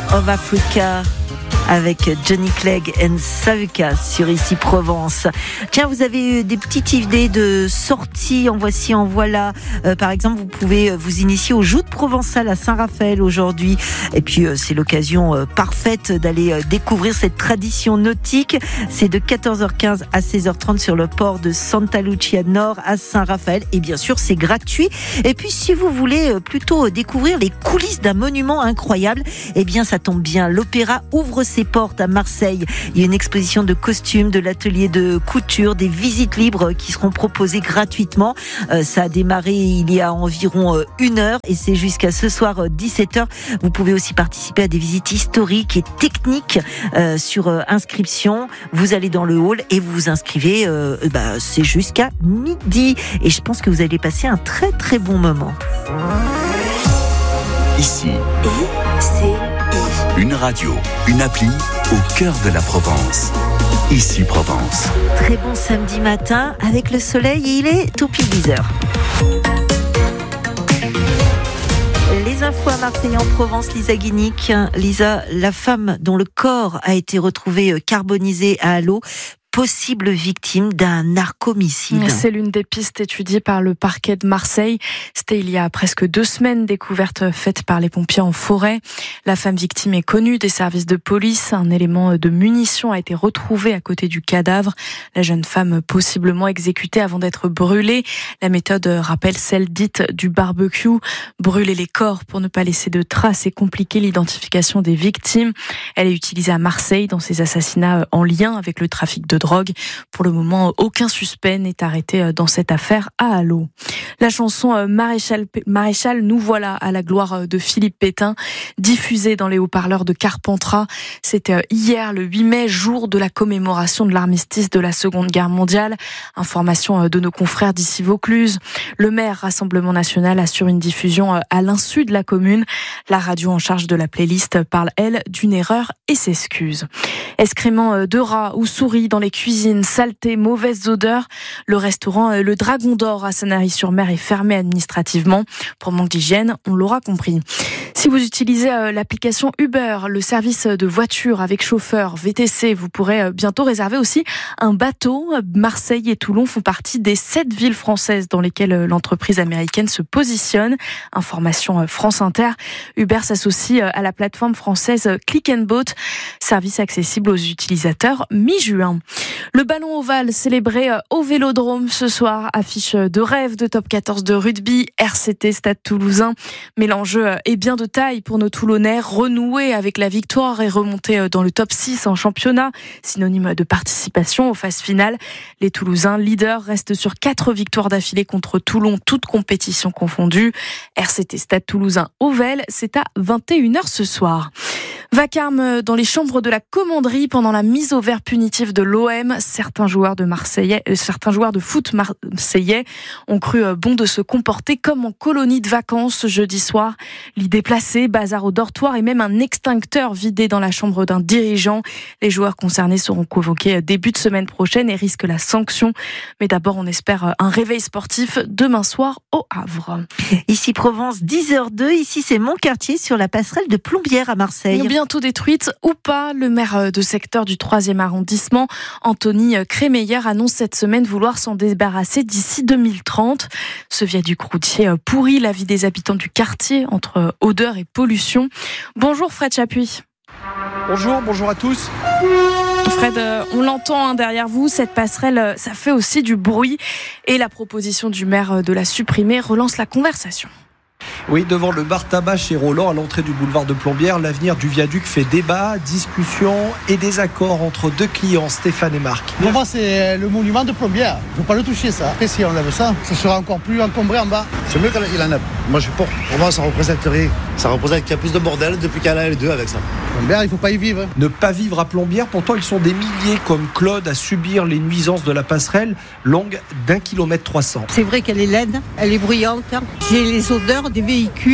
of Africa avec Johnny Clegg et Savuka sur Ici Provence. Tiens, vous avez des petites idées de sorties, en voici, en voilà. Par exemple, vous pouvez vous initier au joutes provençal à Saint-Raphaël aujourd'hui. Et puis, c'est l'occasion parfaite d'aller découvrir cette tradition nautique. C'est de 14h15 à 16h30 sur le port de Santa Lucia Nord à Saint-Raphaël. Et bien sûr, c'est gratuit. Et puis, si vous voulez plutôt découvrir les coulisses d'un monument incroyable, eh bien, ça tombe bien. L'Opéra ouvre ses portes à Marseille. Il y a une exposition de costumes, de l'atelier de couture, des visites libres qui seront proposées gratuitement. Ça a démarré il y a environ 1 heure et c'est jusqu'à ce soir 17h. Vous pouvez aussi participer à des visites historiques et techniques sur inscription. Vous allez dans le hall et vous vous inscrivez. C'est jusqu'à midi. Et je pense que vous allez passer un très très bon moment. Ici. Une radio, une appli au cœur de la Provence. Ici Provence. Très bon samedi matin avec le soleil et il est tout pile 10h. Les infos à Marseille en Provence, Lisa Guinic. Lisa, la femme dont le corps a été retrouvé carbonisé à Allot, possible victime d'un narcomicide. C'est l'une des pistes étudiées par le parquet de Marseille. C'était il y a presque 2 semaines, découverte faite par les pompiers en forêt. La femme victime est connue des services de police. Un élément de munition a été retrouvé à côté du cadavre. La jeune femme possiblement exécutée avant d'être brûlée. La méthode rappelle celle dite du barbecue. Brûler les corps pour ne pas laisser de traces et compliquer l'identification des victimes. Elle est utilisée à Marseille dans ces assassinats en lien avec le trafic de drogue. Pour le moment, aucun suspect n'est arrêté dans cette affaire à Allot. La chanson Maréchal, nous voilà à la gloire de Philippe Pétain, diffusée dans les haut-parleurs de Carpentras. C'était hier, le 8 mai, jour de la commémoration de l'armistice de la Seconde Guerre mondiale. Information de nos confrères d'ici Vaucluse. Le maire Rassemblement National assure une diffusion à l'insu de la commune. La radio en charge de la playlist parle, elle, d'une erreur et s'excuse. Excréments de rats ou souris dans les cuisines, saleté, mauvaises odeurs. Le restaurant Le Dragon d'Or à Sanary-sur-Mer est fermé administrativement. Pour manque d'hygiène, on l'aura compris. Si vous utilisez l'application Uber, le service de voiture avec chauffeur VTC, vous pourrez bientôt réserver aussi un bateau. Marseille et Toulon font partie des 7 villes françaises dans lesquelles l'entreprise américaine se positionne. Information France Inter. Uber s'associe à la plateforme française Click and Boat, service accessible aux utilisateurs mi-juin. Le ballon ovale célébré au Vélodrome ce soir, affiche de rêve de top 14 de rugby, RCT Stade Toulousain. Mais l'enjeu est bien de taille pour nos Toulonnais, renouer avec la victoire et remonter dans le top 6 en championnat, synonyme de participation aux phases finales. Les Toulousains, leaders, restent sur 4 victoires d'affilée contre Toulon, toutes compétitions confondues. RCT Stade Toulousain Ovel, c'est à 21h ce soir. Vacarme dans les chambres de la commanderie pendant la mise au vert punitive de l'OM. Certains joueurs de foot marseillais ont cru bon de se comporter comme en colonie de vacances jeudi soir. Lit déplacé, bazar au dortoir et même un extincteur vidé dans la chambre d'un dirigeant. Les joueurs concernés seront convoqués début de semaine prochaine et risquent la sanction. Mais d'abord, on espère un réveil sportif demain soir au Havre. Ici Provence, 10h02. Ici, c'est Montcartier sur la passerelle de Plombières à Marseille. Bientôt détruite ou pas, le maire de secteur du 3e arrondissement, Anthony Crémeyer, annonce cette semaine vouloir s'en débarrasser d'ici 2030. Ce viaduc routier pourrit la vie des habitants du quartier entre odeur et pollution. Bonjour Fred Chapuis. Bonjour à tous. Fred, on l'entend derrière vous, cette passerelle, ça fait aussi du bruit et la proposition du maire de la supprimer relance la conversation. Oui, devant le bar tabac chez Roland, à l'entrée du boulevard de Plombières, l'avenir du viaduc fait débat, discussion et désaccord entre 2 clients, Stéphane et Marc. Pour moi, c'est le monument de Plombières. Il ne faut pas le toucher, ça. Après, si on lève ça, ça sera encore plus encombré en bas. C'est mieux qu'il en a. Moi, je suis pour. Pour moi, ça représenterait. Ça représente qu'il y a plus de bordel depuis qu'il y en a les 2 avec ça. Plombières, il ne faut pas y vivre. Ne pas vivre à Plombières, pourtant, ils sont des milliers comme Claude à subir les nuisances de la passerelle, longue d'1,3 km. C'est vrai qu'elle est laide, elle est bruyante. J'ai les odeurs des véhicules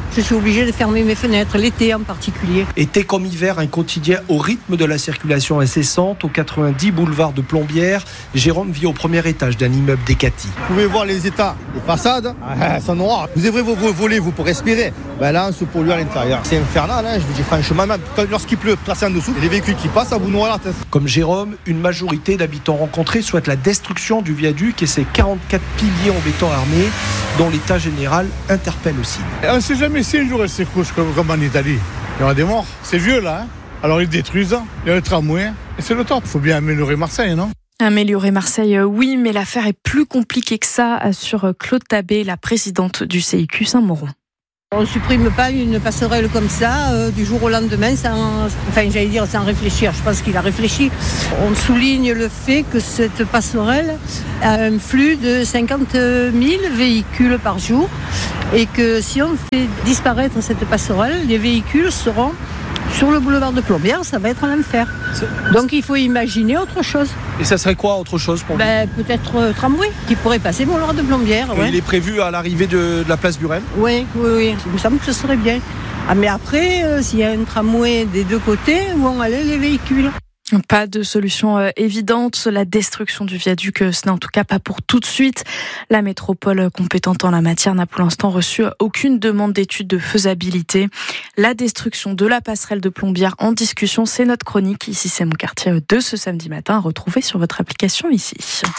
Je suis obligée de fermer mes fenêtres, l'été en particulier. Été comme hiver, un quotidien au rythme de la circulation incessante au 90 boulevard de Plombières. Jérôme vit au premier étage d'un immeuble d'Ecati. Vous pouvez voir les états des façades, elles sont noires. Vous ouvrez vos volets, vous, pour respirer. Là, on se pollue à l'intérieur. C'est infernal, je vous dis franchement, même lorsqu'il pleut, placé en dessous, les véhicules qui passent, ça vous noie la tête. Comme Jérôme, une majorité d'habitants rencontrés souhaitent la destruction du viaduc et ses 44 piliers en béton armé, dont l'état général interpelle aussi. On ne sait jamais si un jour elle s'écrouche comme en Italie. Il y aura des morts. C'est vieux là. Alors ils détruisent, il y a le tramway, et c'est le temps. Il faut bien améliorer Marseille, non ? Améliorer Marseille, oui, mais l'affaire est plus compliquée que ça, assure Claude Tabé, la présidente du CIQ Saint-Mauron. On ne supprime pas une passerelle comme ça du jour au lendemain sans réfléchir. Je pense qu'il a réfléchi. On souligne le fait que cette passerelle a un flux de 50 000 véhicules par jour et que si on fait disparaître cette passerelle, les véhicules seront sur le boulevard de Plombières, ça va être un enfer. Donc il faut imaginer autre chose. Et ça serait quoi autre chose pour vous ? Peut-être tramway qui pourrait passer boulevard de Plombières. Il est prévu à l'arrivée de la place Buren ? Oui. Il me semble que ce serait bien. Mais après, s'il y a un tramway des deux côtés, où vont aller les véhicules ? Pas de solution évidente. La destruction du viaduc, ce n'est en tout cas pas pour tout de suite. La métropole compétente en la matière n'a pour l'instant reçu aucune demande d'étude de faisabilité. La destruction de la passerelle de Plombières en discussion, c'est notre chronique. Ici, c'est mon quartier de ce samedi matin, à retrouver sur votre application ici.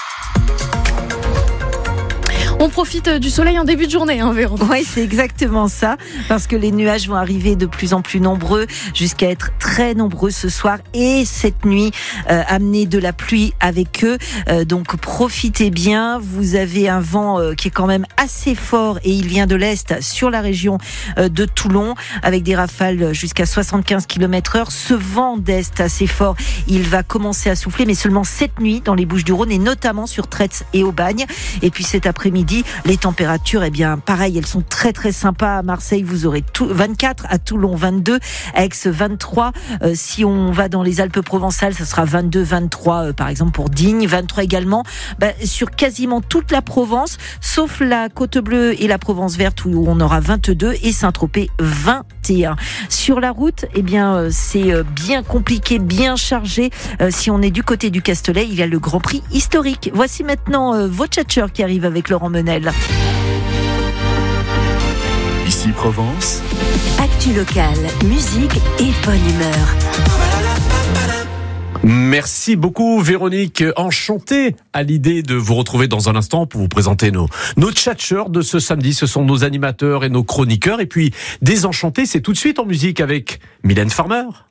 On profite du soleil en début de journée, Véron. Oui, c'est exactement ça, parce que les nuages vont arriver de plus en plus nombreux, jusqu'à être très nombreux ce soir et cette nuit, amener de la pluie avec eux. Donc profitez bien. Vous avez un vent qui est quand même assez fort et il vient de l'est sur la région de Toulon, avec des rafales jusqu'à 75 km/h. Ce vent d'est assez fort, il va commencer à souffler, mais seulement cette nuit dans les Bouches-du-Rhône et notamment sur Tretz et Aubagne. Et puis cet après-midi, les températures, pareil, elles sont très très sympas. À Marseille, vous aurez 24, à Toulon 22, à Aix 23. Si on va dans les Alpes-Provençales, ça sera 22, 23 par exemple pour Digne, 23 également sur quasiment toute la Provence, sauf la Côte Bleue et la Provence Verte où on aura 22 et Saint-Tropez 21. Sur la route, c'est bien compliqué, bien chargé. Si on est du côté du Castellet, il y a le Grand Prix historique. Voici maintenant vos tchatcheurs qui arrivent avec Laurent Menel. Ici Provence. Actu locale, musique et bonne humeur. Merci beaucoup Véronique, enchantée à l'idée de vous retrouver dans un instant pour vous présenter nos tchatcheurs de ce samedi. Ce sont nos animateurs et nos chroniqueurs. Et puis désenchanté, c'est tout de suite en musique avec Mylène Farmer.